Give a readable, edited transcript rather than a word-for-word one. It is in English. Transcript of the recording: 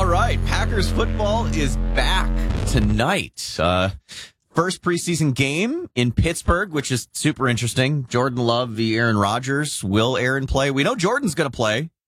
right. Packers football is back tonight. First preseason game in Pittsburgh, which is super interesting. Jordan Love v. Aaron Rodgers. Will Aaron play? We know Jordan's going to play.